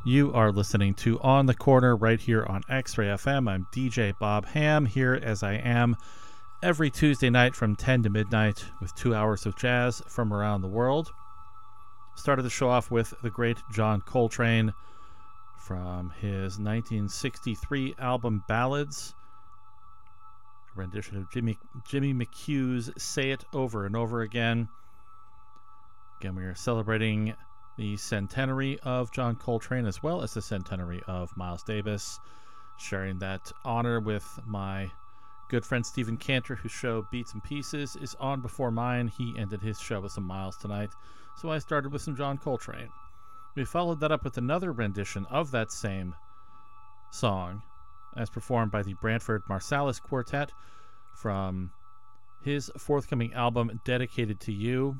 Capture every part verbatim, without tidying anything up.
You are listening to On the Corner right here on X-Ray F M. I'm D J Bob Ham, here as I am every Tuesday night from ten to midnight with two hours of jazz from around the world. Started the show off with the great John Coltrane from his nineteen sixty-three album Ballads, a rendition of Jimmy, Jimmy McHugh's Say It Over and Over Again. Again, we are celebrating the centenary of John Coltrane as well as the centenary of Miles Davis, sharing that honor with my good friend Stephen Cantor, whose show Beats and Pieces is on before mine. He ended his show with some Miles tonight, so I started with some John Coltrane. We followed that up with another rendition of that same song as performed by the Branford Marsalis Quartet from his forthcoming album Dedicated to You.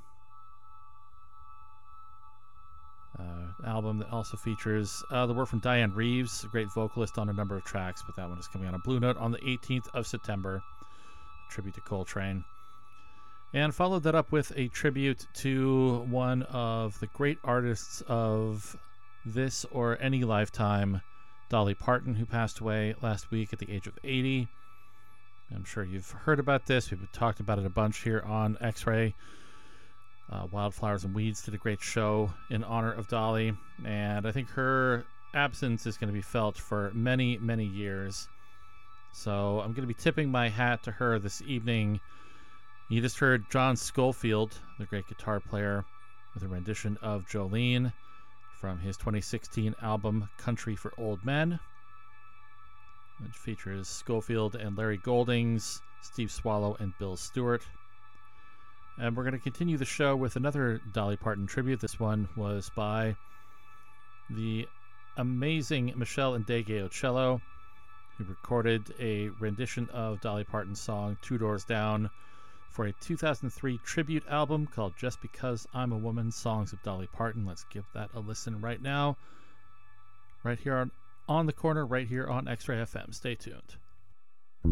Uh, album that also features uh, the work from Diane Reeves, a great vocalist on a number of tracks, but that one is coming on a Blue Note on the eighteenth of September, a tribute to Coltrane. And followed that up with a tribute to one of the great artists of this or any lifetime, Dolly Parton, who passed away last week at the age of eighty. I'm sure you've heard about this. We've talked about it a bunch here on X-Ray. Uh, Wildflowers and Weeds did a great show in honor of Dolly, and I think her absence is going to be felt for many, many years. So I'm going to be tipping my hat to her this evening. You just heard John Scofield, the great guitar player, with a rendition of Jolene from his twenty sixteen album Country for Old Men, which features Scofield and Larry Goldings, Steve Swallow, and Bill Stewart. And we're going to continue the show with another Dolly Parton tribute. This one was by the amazing Michelle Ndegeocello, who recorded a rendition of Dolly Parton's song Two Doors Down for a two thousand three tribute album called Just Because I'm a Woman, Songs of Dolly Parton. Let's give that a listen right now, right here on, on the Corner, right here on X-Ray F M. Stay tuned.